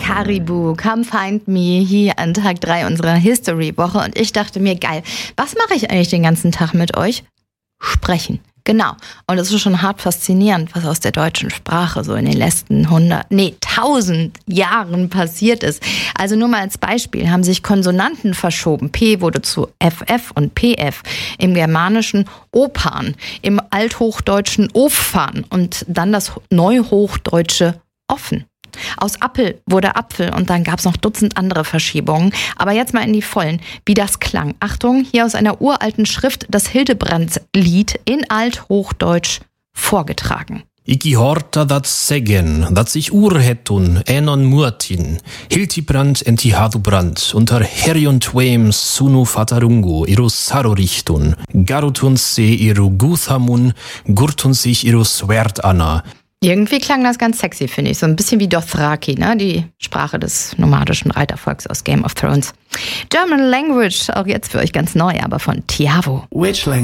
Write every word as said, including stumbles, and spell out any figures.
Caribou, Come Find Me, hier an Tag drei unserer History-Woche. Und ich dachte mir, geil, was mache ich eigentlich den ganzen Tag mit euch? Sprechen. Genau. Und es ist schon hart faszinierend, was aus der deutschen Sprache so in den letzten hundert, nee, tausend Jahren passiert ist. Also nur mal als Beispiel haben sich Konsonanten verschoben. P wurde zu F F und P F. Im Germanischen Opan, im Althochdeutschen Ofan und dann das Neuhochdeutsche offen. Aus Appel wurde Apfel und dann gab es noch Dutzend andere Verschiebungen. Aber jetzt mal in die Vollen, wie das klang. Achtung, hier aus einer uralten Schrift das Hildebrandslied in Althochdeutsch vorgetragen. Iki horta dat segen, dat sich urhetun, enon murtin, Hiltibrand enti hadubrand, unter herion twaim sunu fatarungu, iru sarorichtun, garutun se iru guthamun, gurtun sich iru swert anna. Irgendwie klang das ganz sexy, finde ich. So ein bisschen wie Dothraki, ne? Die Sprache des nomadischen Reitervolks aus Game of Thrones. German Language, auch jetzt für euch ganz neu, aber von Tiavo. Which language?